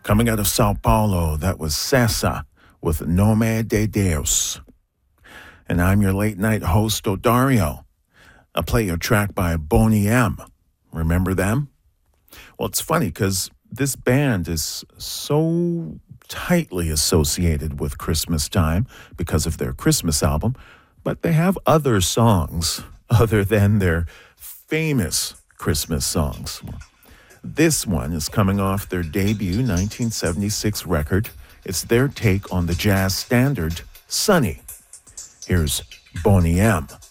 Coming out of Sao Paulo, that was Sessa with Nome de Deus. And I'm your late night host, Odario. I'll play your track by Boney M. Remember them? Well, it's funny because this band is so tightly associated with Christmas time because of their Christmas album, but they have other songs other than their famous Christmas songs. This one is coming off their debut 1976 record. It's their take on the jazz standard, Sunny. Here's Boney M.